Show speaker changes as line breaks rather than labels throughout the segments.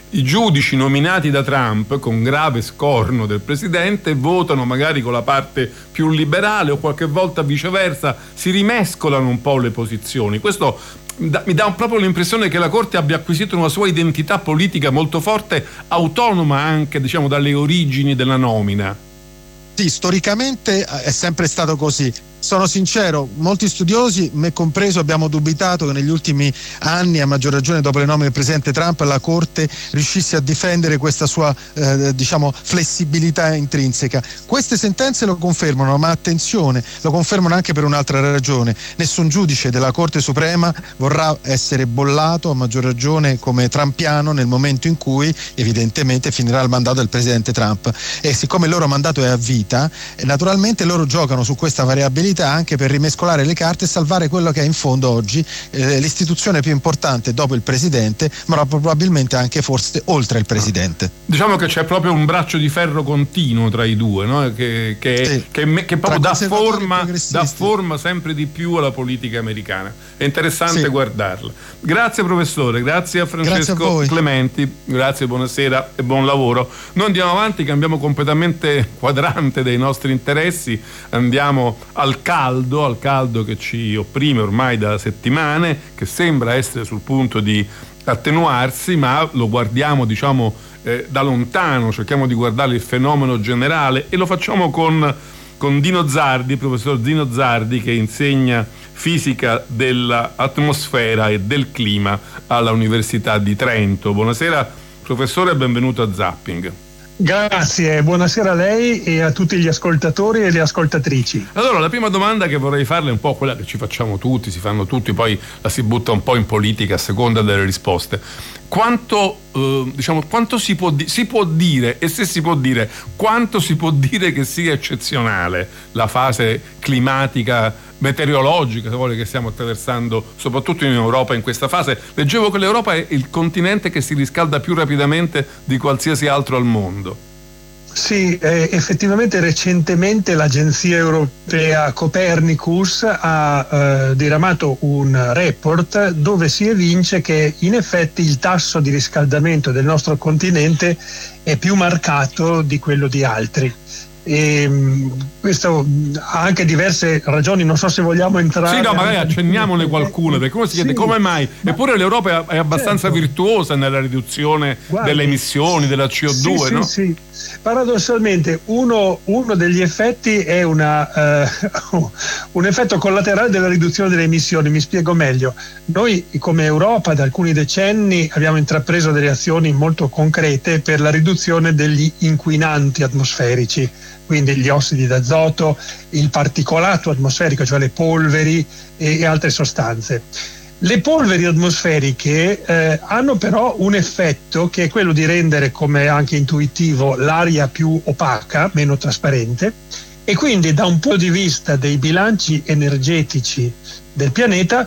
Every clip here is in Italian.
i giudici nominati da Trump, con grave scorno del presidente, votano magari con la parte più liberale, o qualche volta viceversa, si rimescolano un po' le posizioni. Questo mi dà proprio l'impressione che la Corte abbia acquisito una sua identità politica molto forte, autonoma anche, diciamo, dalle origini della nomina.
Sì, storicamente è sempre stato così. Sono sincero, molti studiosi, me compreso, abbiamo dubitato che negli ultimi anni, a maggior ragione dopo le nomine del presidente Trump, la Corte riuscisse a difendere questa sua flessibilità intrinseca. Queste sentenze lo confermano, ma attenzione, lo confermano anche per un'altra ragione: nessun giudice della Corte Suprema vorrà essere bollato, a maggior ragione come trumpiano, nel momento in cui evidentemente finirà il mandato del presidente Trump, e siccome il loro mandato è a vita, naturalmente loro giocano su questa variabilità anche per rimescolare le carte e salvare quello che è in fondo oggi l'istituzione più importante dopo il presidente, ma probabilmente anche forse oltre il presidente.
Diciamo che c'è proprio un braccio di ferro continuo tra i due, no? che proprio dà forma sempre di più alla politica americana. È interessante guardarla. Grazie professore, grazie a Francesco Clementi, grazie, buonasera e buon lavoro. Noi andiamo avanti, cambiamo completamente quadrante dei nostri interessi, andiamo al caldo che ci opprime ormai da settimane, che sembra essere sul punto di attenuarsi, ma lo guardiamo, diciamo, da lontano, cerchiamo di guardare il fenomeno generale, e lo facciamo con Dino Zardi, professor Dino Zardi, che insegna fisica dell'atmosfera e del clima alla Università di Trento. Buonasera professore e benvenuto a Zapping.
Grazie, buonasera a lei e a tutti gli ascoltatori e le ascoltatrici.
Allora, la prima domanda che vorrei farle è un po' quella che ci facciamo tutti, si fanno tutti, poi la si butta un po' in politica a seconda delle risposte. Quanto si può dire, e se si può dire, quanto si può dire che sia eccezionale la fase climatica, meteorologica, se vuole, che stiamo attraversando soprattutto in Europa in questa fase? Leggevo che l'Europa è il continente che si riscalda più rapidamente di qualsiasi altro al mondo.
Sì, effettivamente recentemente l'agenzia europea Copernicus ha diramato un report dove si evince che in effetti il tasso di riscaldamento del nostro continente è più marcato di quello di altri. E questo ha anche diverse ragioni, non so se vogliamo entrare.
Sì, no, magari accenniamone qualcuna, perché come si chiede, come mai? Eppure l'Europa è abbastanza virtuosa nella riduzione delle emissioni, della CO2, no?
Sì. Paradossalmente uno degli effetti è un effetto collaterale della riduzione delle emissioni. Mi spiego meglio. Noi come Europa da alcuni decenni abbiamo intrapreso delle azioni molto concrete per la riduzione degli inquinanti atmosferici, quindi gli ossidi d'azoto, il particolato atmosferico, cioè le polveri e altre sostanze. Le polveri atmosferiche hanno però un effetto che è quello di rendere, come anche intuitivo, l'aria più opaca, meno trasparente, e quindi da un punto di vista dei bilanci energetici del pianeta,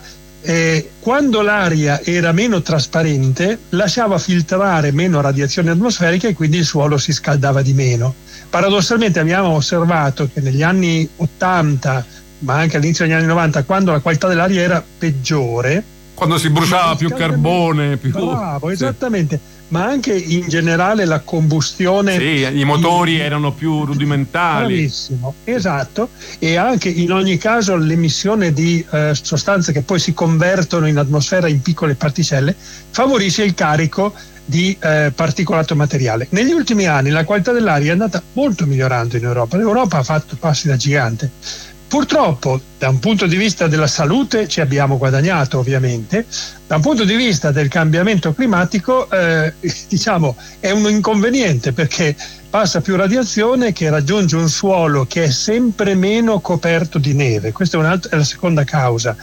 quando l'aria era meno trasparente lasciava filtrare meno radiazione atmosferica e quindi il suolo si scaldava di meno. Paradossalmente abbiamo osservato che negli anni 80, ma anche all'inizio degli anni 90, quando la qualità dell'aria era peggiore,
quando si bruciava più carbone,
bravo, esattamente, ma anche in generale la combustione,
i motori erano più rudimentali.
Bravissimo, esatto, e anche in ogni caso l'emissione di sostanze che poi si convertono in atmosfera in piccole particelle favorisce il carico di particolato materiale. Negli ultimi anni la qualità dell'aria è andata molto migliorando in Europa. L'Europa ha fatto passi da gigante. Purtroppo, da un punto di vista della salute ci abbiamo guadagnato, ovviamente. Da un punto di vista del cambiamento climatico, diciamo, è un inconveniente, perché passa più radiazione che raggiunge un suolo che è sempre meno coperto di neve. Questa è la seconda causa.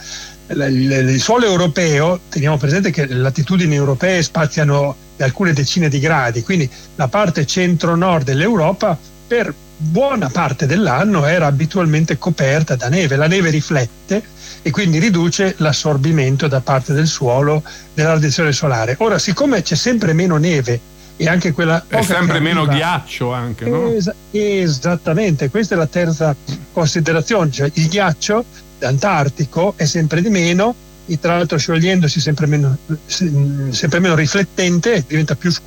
Il suolo europeo, teniamo presente che le latitudini europee spaziano di alcune decine di gradi, quindi la parte centro-nord dell'Europa per buona parte dell'anno era abitualmente coperta da neve. La neve riflette e quindi riduce l'assorbimento da parte del suolo della radiazione solare. Ora, siccome c'è sempre meno neve e anche quella
è sempre meno ghiaccio anche, no?
Esattamente, questa è la terza considerazione, cioè il ghiaccio antartico è sempre di meno, e tra l'altro sciogliendosi sempre meno riflettente, diventa più scuro